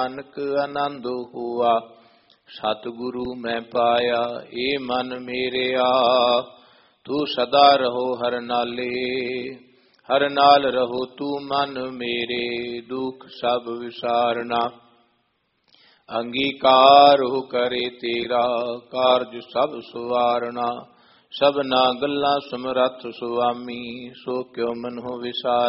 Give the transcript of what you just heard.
ਨਾਨਕ ਆਨੰਦ ਹੋਆ। ਸਤਿਗੁਰੂ ਮੈਂ ਪਾਇਆ ਏ ਮਨ ਮੇਰਿਆ, ਤੂੰ ਸਦਾ ਰਹੋ ਹਰ ਨਾਲੇ। ਹਰ ਨਾਲ ਰਹੋ ਤੂੰ ਮਨ ਮੇਰੇ, ਦੁਖ ਸਭ ਵਿਸਾਰਨਾ। ਅੰਗੀਕਾਰ ਹੋ ਕਰੇ ਤੇਰਾ, ਕਾਰਜ ਸਭ ਸਵਾਰਨਾ। ਸਭਨਾ ਗੱਲਾਂ ਸਮਰੱਥ ਸੁਆਮੀ, ਸੋ ਕਿਉ ਮਨਹੁ ਵਿਸਾਰ।